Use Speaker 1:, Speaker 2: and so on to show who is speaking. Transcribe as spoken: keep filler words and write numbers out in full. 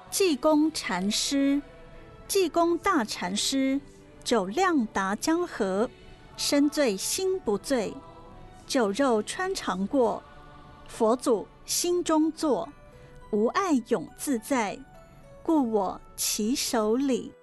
Speaker 1: 济公禅师，济公大禅师，酒量达江河，身醉心不醉，酒肉穿肠过，佛祖心中坐，无碍永自在，故我其手里。